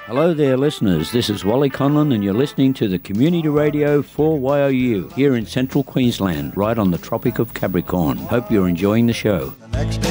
Hello there, listeners. This is Wally Conlon, and you're listening to the Community Radio 4YOU here in central Queensland, right on the Tropic of Capricorn. Hope you're enjoying the show. The next